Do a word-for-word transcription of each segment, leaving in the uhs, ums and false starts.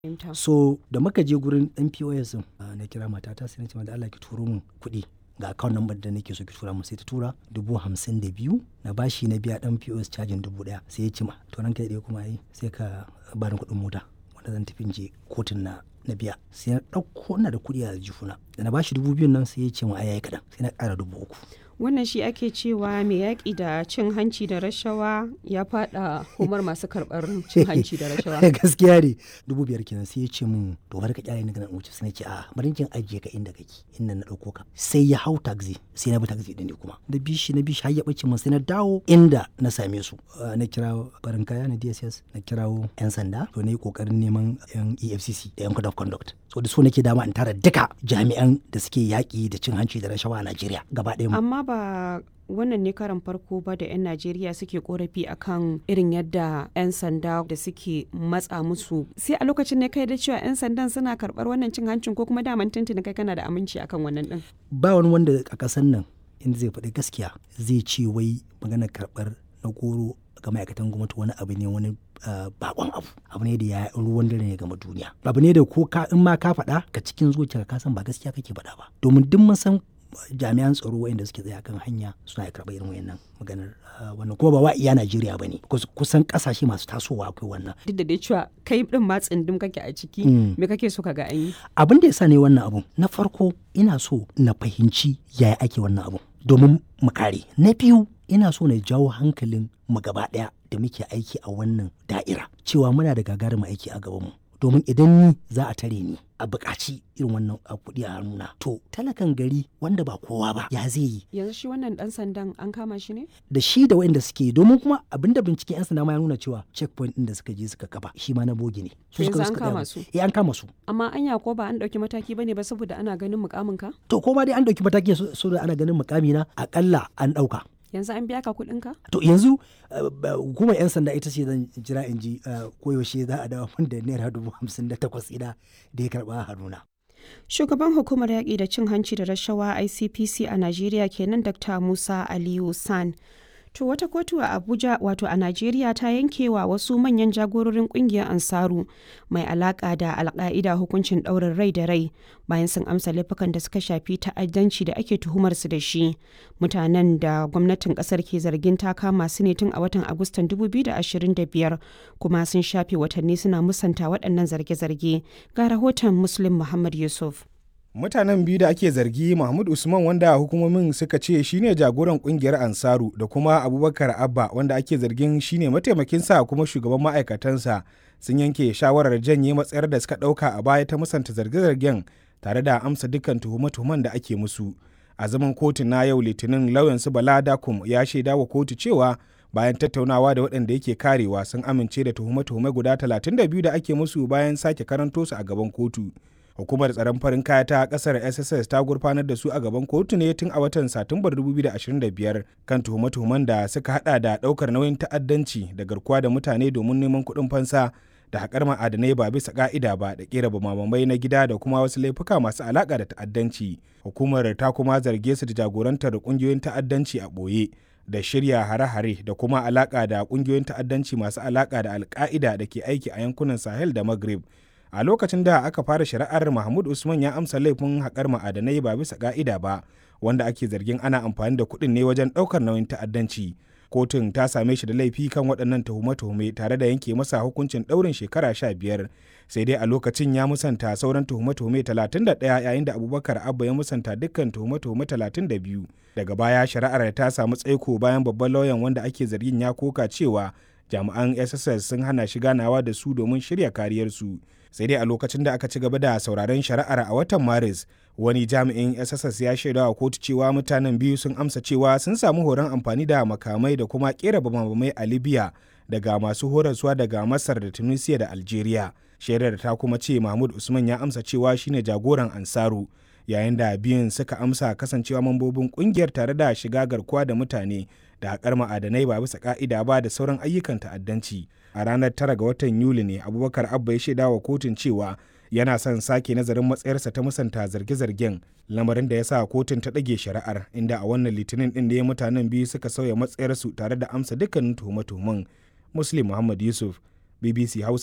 Fahimta. So da muka je gurin ɗan P O S ɗin ah, na kira matata sai na ce mata da Allah ki turo min kuɗi ga account number da nake so ki tura min sai ta tura dubu hamsin da biyu na bashi na biya ɗan P O S cajin dubu ɗaya sai ya ce ma to ranka ɗaya kuma ai sai ka bani kuɗin mota wanda zan tafi in je kotun na na biya sai na ɗauko ina da kuɗi a aljihuna da na bashi dubu biyun nan sai ya ce ma ai yayi kaɗan sai na ƙara dubu uku. Wannan shi ake cewa mai yaƙi da cin hanci da rashawa ya faɗa humar masu karɓar cin hanci da rashawa. Gaskiya ne dubu biyar kenan sai ya ce min to bari ka kyale ni ga nan wuce sai na ce a bari kin ajiye ka inda kake inda na ɗauko ka sai ya hau taxi sai na bi taxi ɗin ne kuma da bishi na bishi har ya ɓace min sai na dawo inda na same su. Ah, na kira barin kaya na D S S na kirawo 'yan sanda to na yi ƙoƙarin neman 'yan E F C C da 'yan code of conduct so da so nake dama in tara duka jami'an da suke yaƙi da cin hanci da rashawa a Najeriya gaba ɗaya mu. Amma ba wannan ne karan farko ba da 'yan Najeriya suke korafi akan irin yadda 'yan sanda da suke matsa musu. Sai a lokacin ne kai da cewa 'yan sandan suna karɓar wannan cin hancin ko kuma daman tuntuni kai kana da aminci akan wannan din. Ba wani wanda a ƙasar nan in zai faɗi gaskiya zai ce wai maganar karɓar na goro ga ma'aikatan gwamnati wani abu ne wani ah, bakon abu abu ne da ya ruwan dare ne game duniya abu ne da ko ka in ma ka faɗa ka cikin zuciya ka san ba gaskiya kake faɗa ba domin duk mun san jami'an tsaro wayanda suke tsaye kan hanya suna karɓar irin wayannan maganar ah, wannan kuma ba wa iya Najeriya bane kusan kasashe masu tasowa akwai wannan. Duk da dai cewa kai din ma tsindim kake a ciki Mm. me kake so ka ga an yi? Abin da ya sa ne wannan abun na farko ina so na fahimci yaya ake wannan abun domin mu kare na biyu ina so na jawo hankalin mu gaba ɗaya da muke aiki a wannan da'ira cewa muna da gagarumin aiki a gabanmu domin idan ni za a tare ni a buƙaci irin wannan a kuɗi a hannuna to talakan gari wanda ba kowa ba ya zai yi Yanzu shi wannan dan sandan an kama shi ne? da shi da waɗanda suke yi domin kuma abinda binciken 'yan sanda ma ya nuna cewa checkpoint ɗin da suka je suka kafa shi ma na bogi ne. To yanzu suka- an suka kama ɗaya- su? Eh an kama su. Amma anya ko ba an ɗauki mataki bane ba saboda ana ganin mukamin ka? To ko ma dai an ɗauki mataki so so da ana ganin mukami na akalla an ɗauka. Yanzu an biya ka kuɗin ka? To yanzu uh, ba- hukumar 'yan sanda ita ce zan jira in ji uh, koyaushe za a dawo min da naira dubu hamsin da takwas ina da ya karɓa a hannuna. Shugaban hukumar yaƙi da cin hanci da rashawa I C P C a Najeriya kenan Dr. Musa Aliyu San. To wata kotu a Abuja wato a Najeriya ta yankewa wasu manyan jagororin kungiyar Ansaru mai alaka da alka'ida hukuncin ɗaurin rai da rai bayan sun amsa laifukan da suka shafi ta'addanci da ake tuhumar su da shi. Mutanen da gwamnatin kasar ke zargin ta kama su ne tun a watan Agustan dubu biyu da ashirin da biyar kuma sun shafe watanni suna musanta waɗannan zarge-zarge. Ga rahoton Muslim Muhammad Yusuf. Mutanen biyu da ake zargi Mahmud Usman wanda hukumomin suka ce shine jagoran kungiyar Ansaru da kuma Abubakar Abba wanda ake zargin shine mataimakinsa kuma shugaban ma'aikatansa sun yanke shawarar janye matsayar da suka ɗauka a baya ta musanta zarge-zargen tare da amsa dukkan tuhume-tuhumen da ake musu. A zaman kotun na yau Litinin lauyansu Bala Dakum ya shaida wa kotu cewa bayan tattaunawa da waɗanda yake karewa sun amince da tuhume-tuhume guda talatin da biyu da ake musu bayan sake karanto su a gaban kotu. Hukumar tsaron farin kaya ta kasar S S S ta gurfanar da su a gaban kotu ne tun a watan Satumbar dubu biyu da ashirin da biyar kan tuhume-tuhumen da suka hada da daukar nauyin ta'addanci da garkuwa da mutane domin neman kuɗin fansa da haƙar ma'adanai ba bisa ka'ida ba da ƙera bamabamai na gida da kuma wasu laifuka masu alaƙa da ta'addanci. Hukumar ta kuma zarge su da jagorantar ƙungiyoyin ta'addanci a ɓoye da shirya hare-hare da kuma alaƙa da ƙungiyoyin ta'addanci masu alaƙa da alƙa'ida da ke aiki a yankunan Sahel da Maghreb. A lokacin da aka fara shari'ar Mahmud Usman ya amsa laifin haƙar ma'adanai ba bisa ƙa'ida ba wanda ake zargin ana amfani da kuɗin ne wajen ɗaukar nauyin ta'addanci. Kotun ta same shi da laifi kan waɗannan tuhume-tuhume tare da yanke masa hukuncin ɗaurin shekara sha biyar. Sai dai a lokacin ya musanta sauran tuhume-tuhume talatin da ɗaya yayin da Abubakar Abba ya musanta dukkan tuhume-tuhume talatin da biyu. Daga baya shari'ar ta samu tsaiko bayan babban lauyan wanda ake zargin ya koka cewa jami'an S S S sun hana shi ganawa da su domin shirya kariyarsu. Sai dai a lokacin da aka ci gaba da sauraron shari'ar a watan Maris, wani jami'in S S S ya shaida wa kotu cewa mutanen biyu sun amsa cewa sun samu horon amfani da makamai da kuma kera bamabamai a Libya daga masu horaswa daga Masar da Tunisia da Algeria. Shaidar ta kuma ce Mahmud Usman ya amsa cewa shine jagoran Ansaru, yayin da biyun suka amsa kasancewa mambobin kungiyar tare da shiga garkuwa da mutane da haƙar ma'adanai ba bisa ka'ida ba da sauran ayyukan ta'addanci. A ranar tara ga watan Yuli ne Abubakar Abba ya shaida wa kotun cewa yana son sake nazarin matsayarsa ta musanta zarge-zargen, lamarin da ya sa kotun ta ɗage shari'ar, inda a wannan litinin ɗin da ya mutanen biyu suka sauya matsayarsu tare da amsa dukkanin tuhume-tuhumen. Muslim Muhammad Yusuf, B B C Hausa,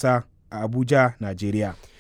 a Abuja, Najeriya.